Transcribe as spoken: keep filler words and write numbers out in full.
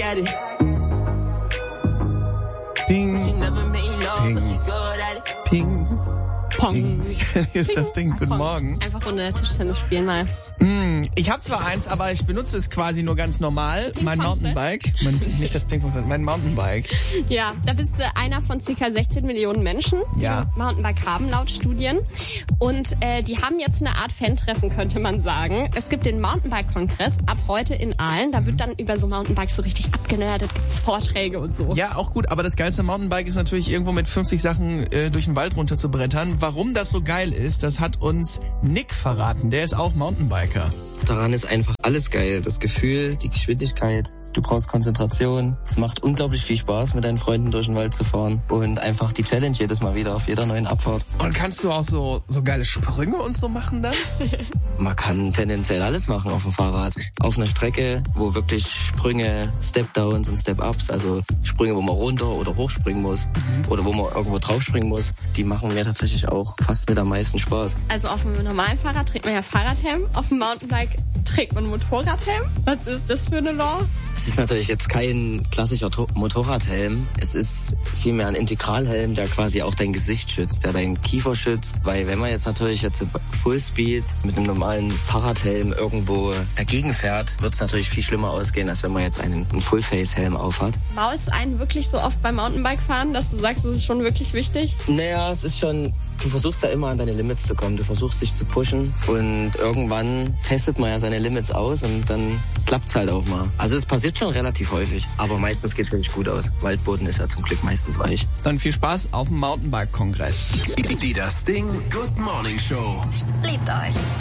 at it. Ping, She never made love, Ping. but she good at it. ping, Pong. ping. Hier ist Ping. das Ding. Guten Pong. Morgen. Einfach Runde Tischtennis spielen mal. Mm, ich habe zwar eins, aber ich benutze es quasi nur ganz normal. Mein Ping-Pong-Set? Mountainbike. Mein, nicht das Ping-Pong-Set, mein Mountainbike. Ja, da bist du einer von ca. sechzehn Millionen Menschen, die Ja. ein Mountainbike haben, laut Studien. Und äh, die haben jetzt eine Art Fan-Treffen, könnte man sagen. Es gibt den Mountainbike-Kongress ab heute in Aalen. Da wird dann über so Mountainbikes so richtig abgenerdet, gibt's Vorträge und so. Ja, auch gut, aber das geilste Mountainbike ist natürlich irgendwo mit fünfzig Sachen äh, durch den Wald runter zu brettern. Warum das so geil ist, das hat uns Nick verraten. Der ist auch Mountainbiker. Daran ist einfach alles geil. Das Gefühl, die Geschwindigkeit. Du brauchst Konzentration. Es macht unglaublich viel Spaß, mit deinen Freunden durch den Wald zu fahren. Und einfach die Challenge jedes Mal wieder auf jeder neuen Abfahrt. Und kannst du auch so so geile Sprünge und so machen dann? Man kann tendenziell alles machen auf dem Fahrrad. Auf einer Strecke, wo wirklich Sprünge, Step-Downs und Step-Ups, also Sprünge, wo man runter oder hochspringen muss mhm. oder wo man irgendwo draufspringen muss, die machen mir tatsächlich auch fast mit am meisten Spaß. Also auf dem normalen Fahrrad trägt man ja Fahrradhelm, auf dem Mountainbike trägt man Motorradhelm. Was ist das für eine Law? Es ist natürlich jetzt kein klassischer To- Motorradhelm. Es ist vielmehr ein Integralhelm, der quasi auch dein Gesicht schützt, der deinen Kiefer schützt. Weil wenn man jetzt natürlich jetzt Fullspeed mit einem normalen Fahrradhelm irgendwo dagegen fährt, wird es natürlich viel schlimmer ausgehen, als wenn man jetzt einen, einen Full-Face-Helm aufhat. Mault's einen wirklich so oft beim Mountainbike-Fahren, dass du sagst, das ist schon wirklich wichtig? Naja, es ist schon, du versuchst ja immer an deine Limits zu kommen. Du versuchst dich zu pushen und irgendwann testet man ja seine Limits aus und dann klappt's halt auch mal. Also es passiert schon relativ häufig, aber meistens geht's wirklich gut aus. Waldboden ist ja zum Glück meistens weich. Dann viel Spaß auf dem Mountainbike-Kongress. Die Das Ding Good Morning Show. Liebt euch.